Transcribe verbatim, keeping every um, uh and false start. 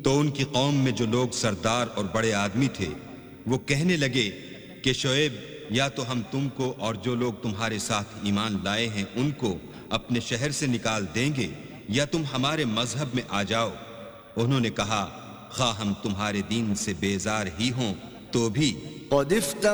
तो उनकी कौम में जो लोग सरदार और बड़े आदमी थे वो कहने लगे कि शुएब, या तो हम तुमको और जो लोग तुम्हारे साथ ईमान लाए हैं उनको अपने शहर से निकाल देंगे, या तुम हमारे मजहब में आ जाओ। उन्होंने कहा, खा हम तुम्हारे दीन से बेजार ही हों तो भी